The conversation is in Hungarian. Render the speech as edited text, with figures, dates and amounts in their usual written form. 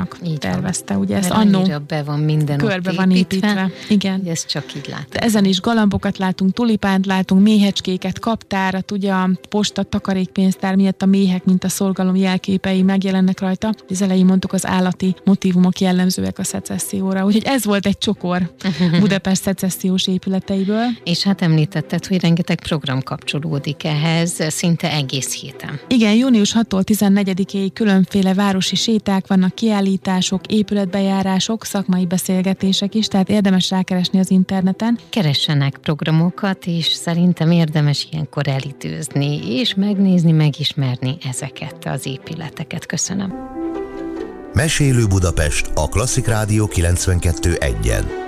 Györgynak tervezte, ugye ezt annó be van minden körbe van építve. Igen. Ez csak így látom. Ezen is galambokat látunk, tulipánt látunk, méhecskéket, kaptárat, ugye a posta takarékpénztár miatt a méhek, mint a szolgalom jelképei megjelennek rajta. Az elején mondtuk, az állati motívumok jellemzőek a szecesszióra. Úgyhogy ez volt egy csokor Budapest szecessziós épületeiből. És hát említetted, hogy rengeteg program kapcsolódik ehhez, szinte egész héten. Igen, június 6-tól 14-ig különféle városi séták vannak, kiállítások, épületbejárások, szakmai beszélgetések is, tehát érdemes rákeresni az interneten. Keressenek programokat, és szerintem érdemes ilyenkor elidőzni, és megnézni, megismerni ezeket az épületeket. Köszönöm. Mesélő Budapest, a Klasszik Rádió 92.1-en.